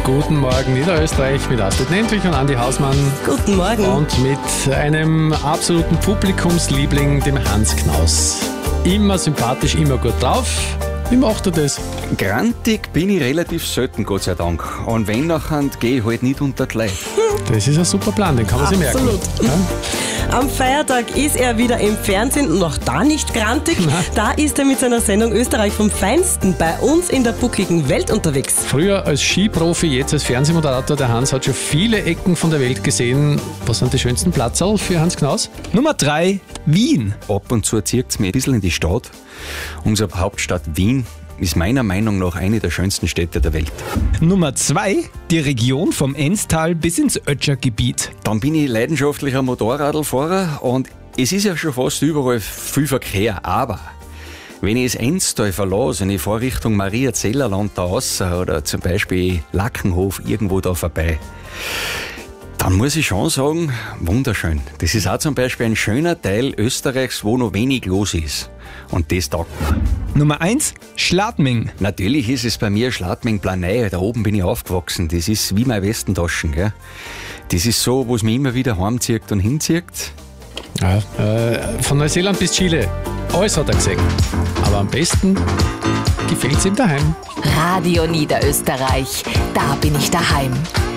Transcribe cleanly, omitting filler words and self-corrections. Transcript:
Guten Morgen Niederösterreich mit Astrid Nentwich und Andi Hausmann. Guten Morgen. Und mit einem absoluten Publikumsliebling, dem Hans Knaus. Immer sympathisch, immer gut drauf. Wie macht er das? Grantig bin ich relativ selten, Gott sei Dank. Und wenn nachher, gehe ich halt nicht unter die Leute. Das ist ein super Plan, den kann man sich merken. Absolut. Ja? Am Feiertag ist er wieder im Fernsehen, noch da nicht grantig. Da ist er mit seiner Sendung Österreich vom Feinsten bei uns in der buckligen Welt unterwegs. Früher als Skiprofi, jetzt als Fernsehmoderator. Der Hans hat schon viele Ecken von der Welt gesehen. Was sind die schönsten Platzerl für Hans Knaus? Nummer 3, Wien. Ab und zu zieht es mir ein bisschen in die Stadt. Unsere Hauptstadt Wien ist meiner Meinung nach eine der schönsten Städte der Welt. Nummer 2, die Region vom Enstal bis ins Ötscher-Gebiet. Dann bin ich leidenschaftlicher Motorradlfahrer und es ist ja schon fast überall viel Verkehr, aber wenn ich das Enstal verlasse und ich fahre Richtung Maria-Zellerland da raus oder zum Beispiel Lackenhof irgendwo da vorbei, dann muss ich schon sagen, wunderschön. Das ist auch zum Beispiel ein schöner Teil Österreichs, wo noch wenig los ist. Und das taugt mir. Nummer 1, Schladming. Natürlich ist es bei mir Schladming-Planei. Da oben bin ich aufgewachsen. Das ist wie meine Westentaschen. Gell? Das ist so, wo es mich immer wieder heimzieht und hinzieht. Ja, von Neuseeland bis Chile. Alles hat er gesehen. Aber am besten gefällt es ihm daheim. Radio Niederösterreich, da bin ich daheim.